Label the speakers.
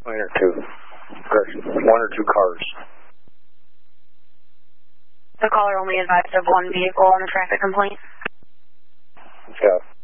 Speaker 1: One or two. One or two cars.
Speaker 2: The caller only advised of one vehicle on a traffic complaint.
Speaker 1: Yeah.